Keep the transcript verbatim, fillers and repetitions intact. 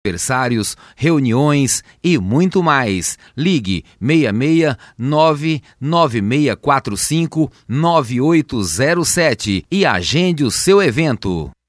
aniversários, reuniões e muito mais. Ligue seis seis nove nove seis quatro cinco nove oito zero sete e agende o seu evento.